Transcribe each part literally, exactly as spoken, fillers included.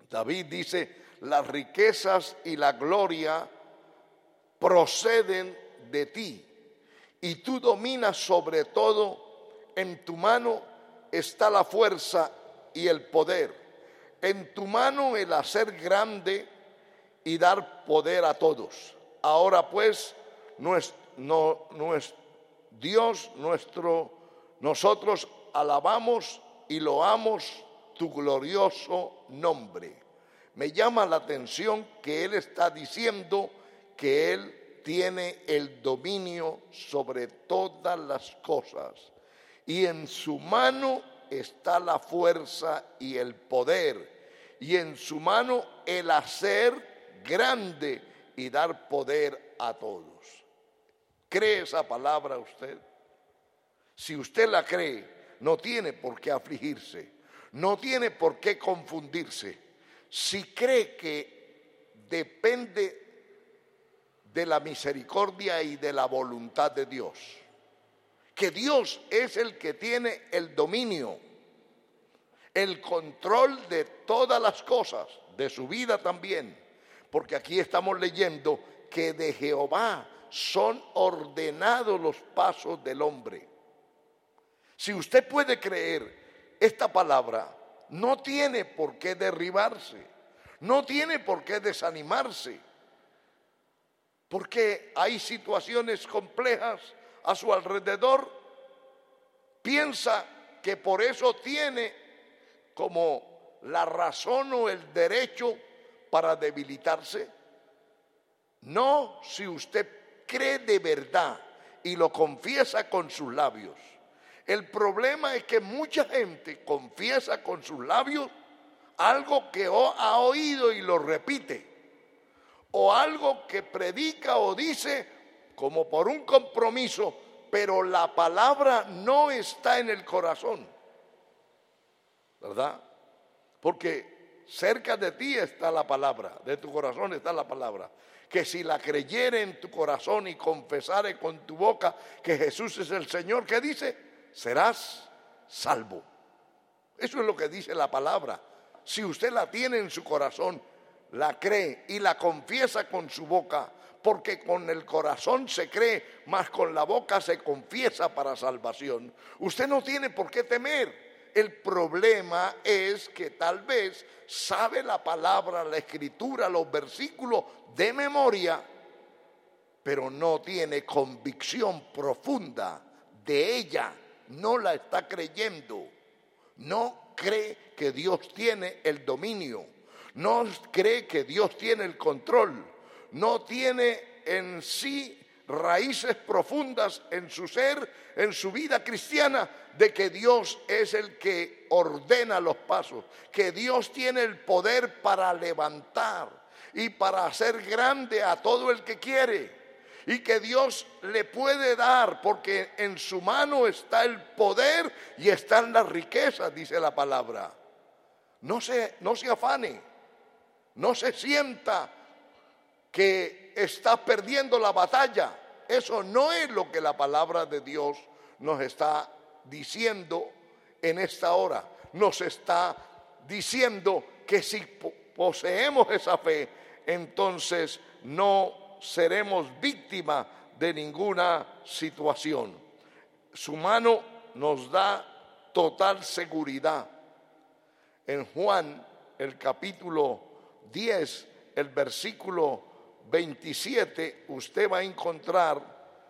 David dice: las riquezas y la gloria proceden de ti, y tú dominas sobre todo. En tu mano está la fuerza y el poder. En tu mano el hacer grande y dar poder a todos. Ahora pues, nuestro, no, nuestro Dios nuestro, nosotros alabamos y loamos tu glorioso nombre. Me llama la atención que él está diciendo que él tiene el dominio sobre todas las cosas, y en su mano está la fuerza y el poder, y en su mano el hacer grande y dar poder a todos. ¿Cree esa palabra usted? Si usted la cree, no tiene por qué afligirse, no tiene por qué confundirse. Si cree que depende de la misericordia y de la voluntad de Dios, que Dios es el que tiene el dominio, el control de todas las cosas, de su vida también, porque aquí estamos leyendo que de Jehová son ordenados los pasos del hombre. Si usted puede creer esta palabra, no tiene por qué derribarse, no tiene por qué desanimarse, porque hay situaciones complejas a su alrededor. Piensa que por eso tiene como la razón o el derecho para debilitarse. No, si usted cree de verdad y lo confiesa con sus labios. El problema es que mucha gente confiesa con sus labios algo que ha oído y lo repite, o algo que predica o dice como por un compromiso, pero la palabra no está en el corazón, ¿verdad? Porque cerca de ti está la palabra, de tu corazón está la palabra, que si la creyere en tu corazón y confesare con tu boca que Jesús es el Señor, ¿qué dice? Serás salvo. Eso es lo que dice la palabra. Si usted la tiene en su corazón, la cree y la confiesa con su boca, porque con el corazón se cree, mas con la boca se confiesa para salvación. Usted no tiene por qué temer. El problema es que tal vez sabe la palabra, la escritura, los versículos de memoria, pero no tiene convicción profunda de ella, no la está creyendo, no cree que Dios tiene el dominio, no cree que Dios tiene el control, no tiene en sí raíces profundas en su ser, en su vida cristiana, de que Dios es el que ordena los pasos, que Dios tiene el poder para levantar y para hacer grande a todo el que quiere, y que Dios le puede dar, porque en su mano está el poder y están las riquezas, dice la palabra. No se, no se afane, no se sienta que está perdiendo la batalla. Eso no es lo que la palabra de Dios nos está diciendo en esta hora. Nos está diciendo que si poseemos esa fe, entonces no seremos víctimas de ninguna situación. Su mano nos da total seguridad. En Juan, el capítulo diez, el versículo veintisiete, usted va a encontrar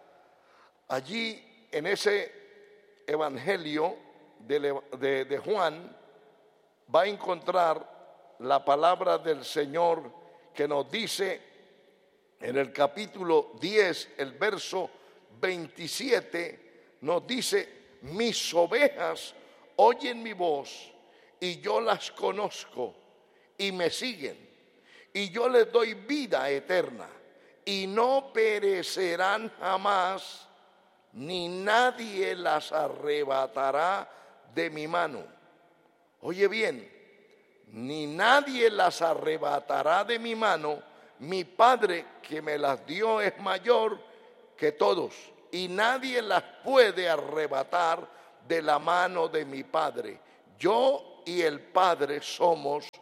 allí en ese evangelio de, de, de Juan, va a encontrar la palabra del Señor que nos dice en el capítulo diez, el verso veintisiete, nos dice: mis ovejas oyen mi voz y yo las conozco y me siguen, y yo les doy vida eterna y no perecerán jamás, ni nadie las arrebatará de mi mano. Oye bien, ni nadie las arrebatará de mi mano. Mi Padre que me las dio es mayor que todos, y nadie las puede arrebatar de la mano de mi Padre. Yo y el Padre somos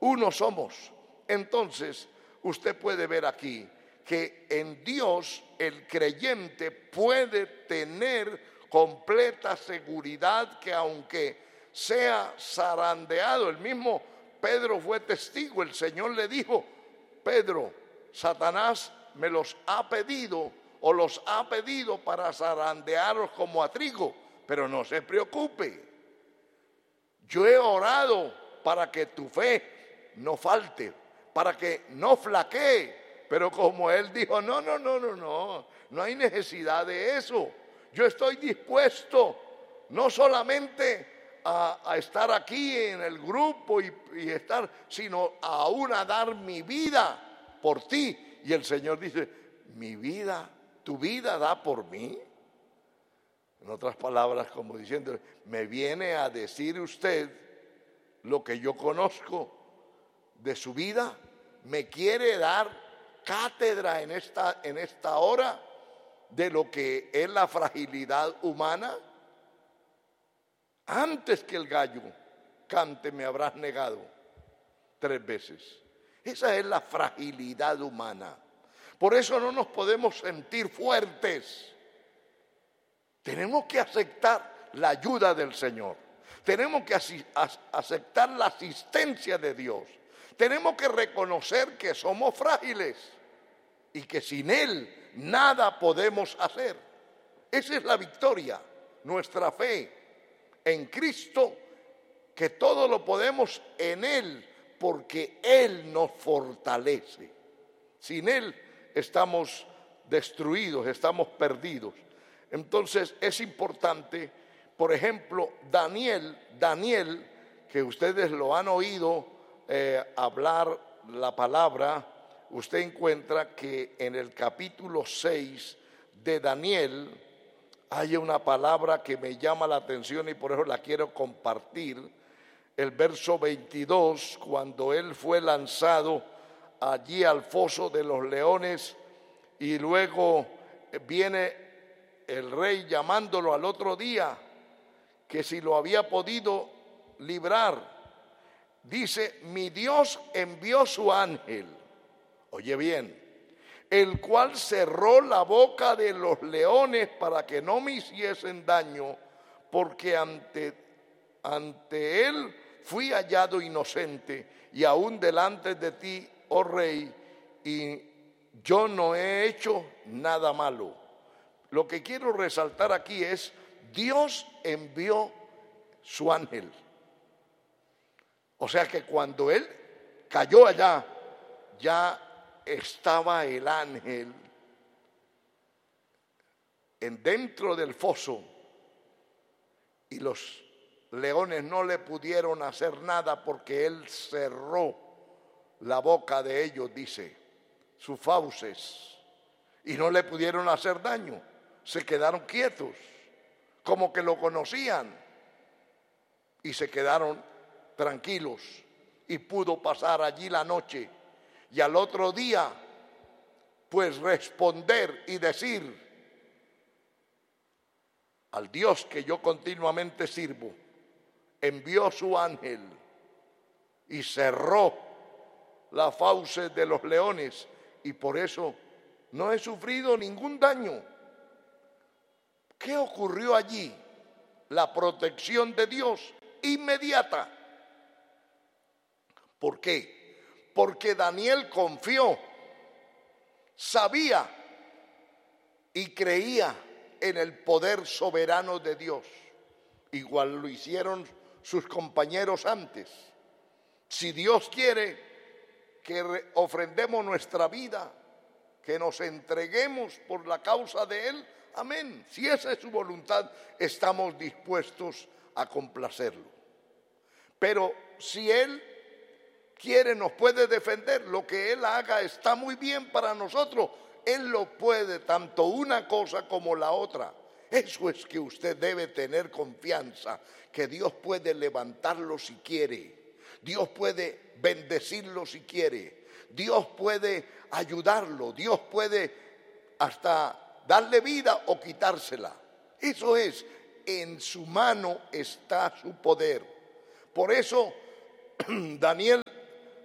uno somos. Entonces, usted puede ver aquí que en Dios el creyente puede tener completa seguridad que aunque sea zarandeado, el mismo Pedro fue testigo, el Señor le dijo: Pedro, Satanás me los ha pedido o los ha pedido para zarandearos como a trigo, pero no se preocupe, yo he orado para que tu fe no falte, para que no flaquee. Pero como él dijo, no, no, no, no, no, no hay necesidad de eso. Yo estoy dispuesto no solamente a, a estar aquí en el grupo y, y estar, sino aún a dar mi vida por ti. Y el Señor dice, mi vida, tu vida da por mí. En otras palabras, como diciendo, me viene a decir usted lo que yo conozco de su vida, me quiere dar cátedra en esta, en esta hora de lo que es la fragilidad humana. Antes que el gallo cante me habrás negado tres veces. Esa es la fragilidad humana. Por eso no nos podemos sentir fuertes. Tenemos que aceptar la ayuda del Señor. Tenemos que aceptar la asistencia de Dios. Tenemos que reconocer que somos frágiles y que sin Él nada podemos hacer. Esa es la victoria, nuestra fe en Cristo, que todo lo podemos en Él, porque Él nos fortalece. Sin Él estamos destruidos, estamos perdidos. Entonces es importante, por ejemplo, Daniel, Daniel, que ustedes lo han oído eh, hablar la palabra, usted encuentra que en el capítulo seis de Daniel hay una palabra que me llama la atención y por eso la quiero compartir. El verso veintidós, cuando él fue lanzado allí al foso de los leones y luego viene el rey llamándolo al otro día, que si lo había podido librar, dice, mi Dios envió su ángel, oye bien, el cual cerró la boca de los leones para que no me hiciesen daño, porque ante, ante él fui hallado inocente y aún delante de ti, oh rey, y yo no he hecho nada malo. Lo que quiero resaltar aquí es, Dios envió su ángel. O sea que cuando él cayó allá, ya estaba el ángel en dentro del foso y los leones no le pudieron hacer nada porque él cerró la boca de ellos, dice, sus fauces, y no le pudieron hacer daño. Se quedaron quietos, como que lo conocían, y se quedaron tranquilos, y pudo pasar allí la noche, y al otro día, pues responder y decir al Dios que yo continuamente sirvo, envió su ángel y cerró las fauces de los leones, y por eso no he sufrido ningún daño. ¿Qué ocurrió allí? La protección de Dios inmediata. ¿Por qué? Porque Daniel confió, sabía y creía en el poder soberano de Dios. Igual lo hicieron sus compañeros antes. Si Dios quiere que ofrendemos nuestra vida, que nos entreguemos por la causa de Él, amén. Si esa es su voluntad, estamos dispuestos a complacerlo. Pero si Él quiere, nos puede defender. Lo que Él haga está muy bien para nosotros. Él lo puede, tanto una cosa como la otra. Eso es que usted debe tener confianza, que Dios puede levantarlo si quiere. Dios puede bendecirlo si quiere. Dios puede ayudarlo. Dios puede hasta darle vida o quitársela. Eso es, en su mano está su poder. Por eso Daniel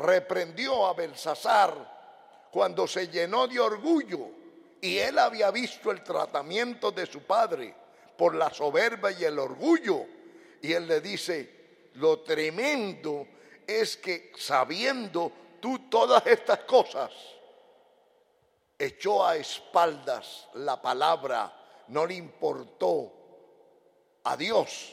reprendió a Belsasar cuando se llenó de orgullo y él había visto el tratamiento de su padre por la soberbia y el orgullo. Y él le dice, lo tremendo es que sabiendo tú todas estas cosas, echó a espaldas la palabra, no le importó a Dios,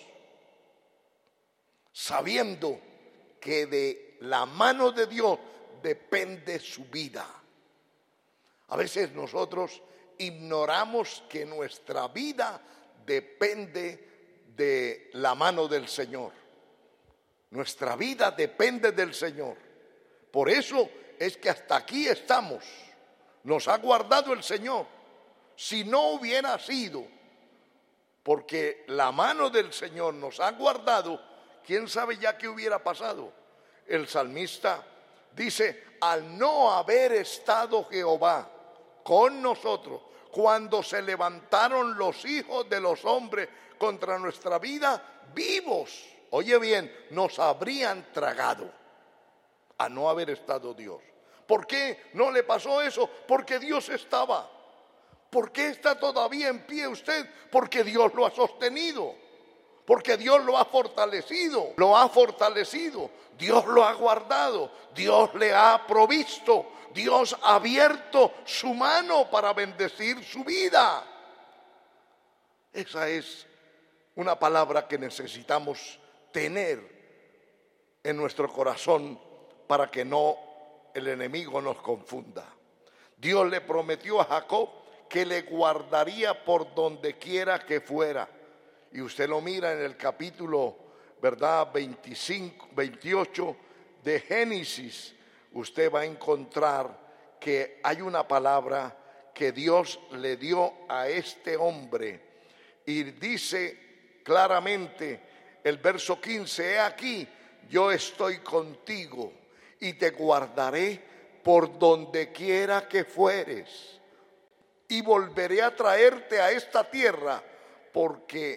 sabiendo que de la mano de Dios depende su vida. A veces nosotros ignoramos que nuestra vida depende de la mano del Señor. Nuestra vida depende del Señor. Por eso es que hasta aquí estamos. Nos ha guardado el Señor. Si no hubiera sido porque la mano del Señor nos ha guardado, quién sabe ya qué hubiera pasado. El salmista dice, al no haber estado Jehová con nosotros, cuando se levantaron los hijos de los hombres contra nuestra vida, vivos, oye bien, nos habrían tragado, a no haber estado Dios. ¿Por qué no le pasó eso? Porque Dios estaba. ¿Por qué está todavía en pie usted? Porque Dios lo ha sostenido. Porque Dios lo ha fortalecido. Lo ha fortalecido. Dios lo ha guardado. Dios le ha provisto. Dios ha abierto su mano para bendecir su vida. Esa es una palabra que necesitamos tener en nuestro corazón para que no el enemigo nos confunda. Dios le prometió a Jacob que le guardaría por donde quiera que fuera. Y usted lo mira en el capítulo, ¿verdad? veinticinco, veintiocho de Génesis. Usted va a encontrar que hay una palabra que Dios le dio a este hombre. Y dice claramente el verso quince, he aquí, yo estoy contigo y te guardaré por donde quiera que fueres. Y volveré a traerte a esta tierra, porque